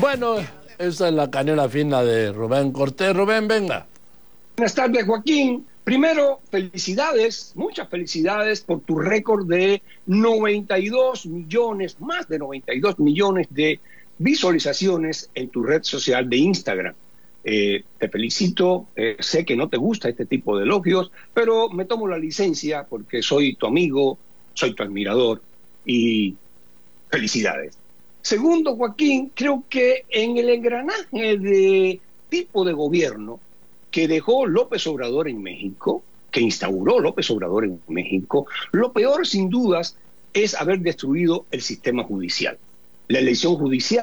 Bueno, esa es la canela fina de Rubén Cortés. Rubén, venga. Buenas tardes, Joaquín. Primero, felicidades, muchas felicidades por tu récord de 92 millones, más de 92 millones de visualizaciones en tu red social de Instagram. Te felicito, sé que no te gusta este tipo de elogios, pero me tomo la licencia porque soy tu amigo, soy tu admirador y felicidades. Segundo, Joaquín, creo que en el engranaje de tipo de gobierno que dejó López Obrador en México, que instauró López Obrador en México, lo peor sin dudas es haber destruido el sistema judicial. La elección judicial